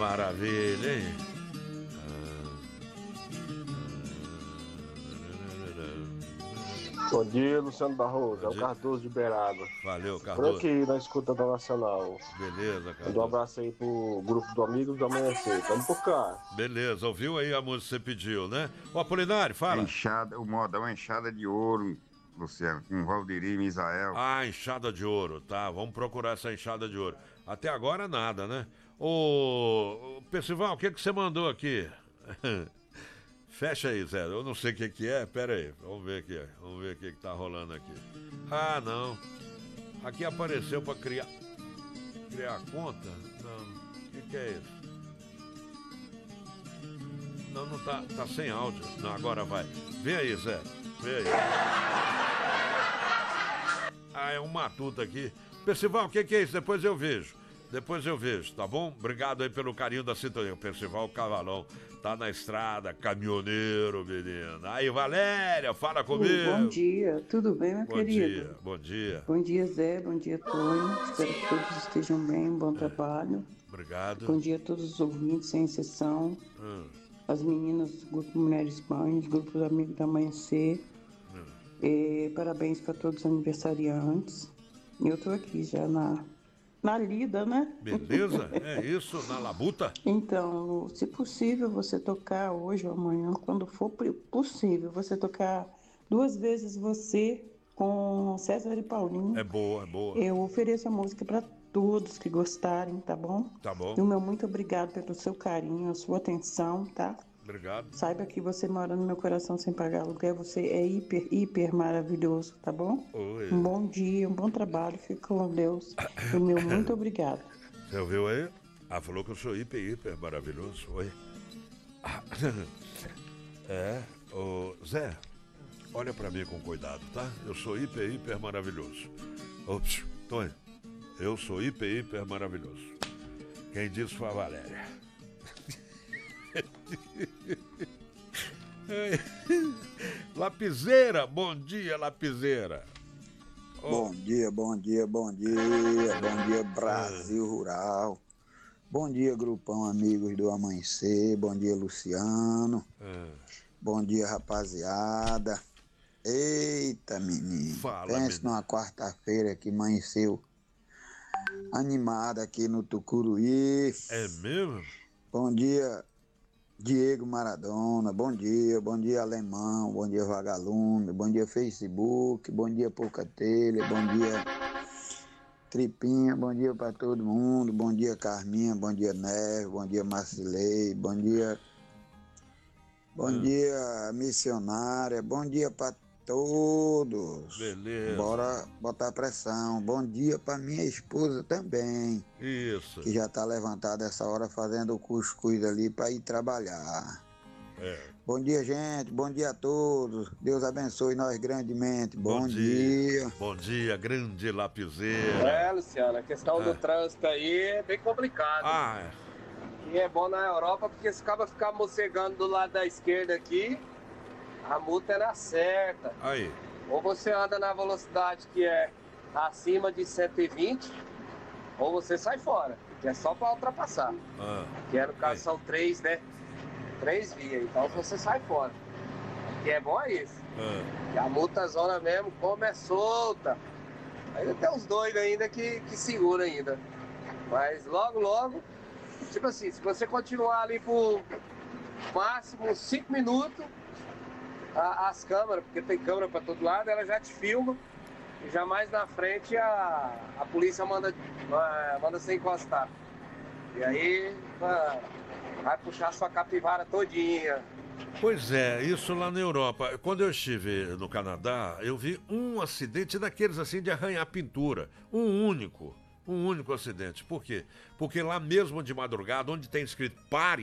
maravilha, hein? Bom dia, Luciano Barroso. É o Cardoso de Beraba. Valeu, Por Cardoso. aqui, na escuta da Nacional. Beleza, Manda um Cardoso. abraço aí pro grupo do Amigos do Amanhecer. Tamo por cá. Beleza, ouviu aí a música que você pediu, né? Ô, Apolinário, fala. O modão é enxada de ouro, Luciano, com Valdir e Misael. Ah, enxada de ouro, tá? Vamos procurar essa enxada de ouro. Até agora nada, né? Ô, Percival, o que você mandou aqui? Fecha aí, Zé. Eu não sei o que é. Pera aí. Vamos ver aqui. Vamos ver o que tá rolando aqui. Ah, não. Aqui apareceu pra criar conta? Não. O que é isso? Não, não tá sem áudio. Não, agora vai. Vem aí, Zé. Vem aí. Ah, é um matuto aqui. Percival, o que é isso? Depois eu vejo, tá bom? Obrigado aí pelo carinho da sintonia. O Percival Cavalão tá na estrada, caminhoneiro, menina. Aí, Valéria, fala comigo. Bom dia, tudo bem, meu querido? Bom dia. Bom dia, Zé, bom dia, Tonho. Espero que todos estejam bem, bom trabalho. Obrigado. Bom dia a todos os ouvintes, sem exceção. As meninas do Grupo Mulheres Mães, Grupo dos Amigos do Amanhecer. Parabéns para todos os aniversariantes. Eu tô aqui já na lida, né? Beleza? É isso, na labuta? Então, se possível você tocar hoje ou amanhã, quando for possível, você tocar 2 vezes você com César e Paulinho. É boa. Eu ofereço a música para todos que gostarem, tá bom? Tá bom. E o meu muito obrigado pelo seu carinho, a sua atenção, tá? Obrigado. Saiba que você mora no meu coração sem pagar aluguel, você é hiper maravilhoso, tá bom? Oi. Um bom dia, um bom trabalho, fica com Deus. E o meu muito obrigado. Você ouviu aí? Ah, falou que eu sou hiper maravilhoso. Oi. Ô Zé, olha pra mim com cuidado, tá? Eu sou hiper maravilhoso. Ops, Tonho, eu sou hiper maravilhoso. Quem disse foi a Valéria. Lapiseira, bom dia, Lapiseira. Bom dia, Brasil Rural. Bom dia, grupão Amigos do Amanhecer. Bom dia, Luciano. Bom dia, rapaziada. Eita, menino. Pense numa quarta-feira que amanheceu animada aqui no Tucuruí. É mesmo? Bom dia, Diego Maradona, bom dia Alemão, bom dia Vagalume, bom dia Facebook, bom dia Pouca Telha, bom dia Tripinha, bom dia pra todo mundo, bom dia Carminha, bom dia Neve, bom dia Marcilei, bom dia Missionária, bom dia pra todos. Beleza. Bora botar pressão. Bom dia pra minha esposa também. Isso. Que já tá levantada essa hora fazendo o cuscuz ali pra ir trabalhar. Bom dia, gente. Bom dia a todos. Deus abençoe nós grandemente. Bom dia. Bom dia, grande Lapiseira. Luciano, a questão do trânsito aí é bem complicado. E é bom na Europa porque se acaba ficar mocegando do lado da esquerda aqui, a multa é na certa. Aí. Ou você anda na velocidade que é acima de 120, ou você sai fora, que é só para ultrapassar. Que no caso são 3, né? 3 vias, então você sai fora. O que é bom é isso. E a multa zona mesmo, como é solta. Ainda tem uns doidos ainda que segura ainda. Mas logo, tipo assim, se você continuar ali por máximo 5 minutos, as câmeras, porque tem câmera para todo lado, ela já te filma e já mais na frente a polícia manda você encostar. E aí vai puxar sua capivara todinha. Pois é, isso lá na Europa. Quando eu estive no Canadá, eu vi um acidente daqueles assim de arranhar pintura. Um único acidente. Por quê? Porque lá mesmo de madrugada, onde tem escrito pare,